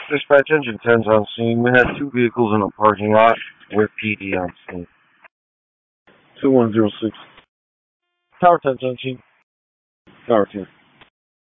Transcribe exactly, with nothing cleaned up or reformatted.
Dispatch engine ten's on scene. We had two vehicles in a parking lot with P D on scene. two one zero six. Tower ten's on scene. Tower ten.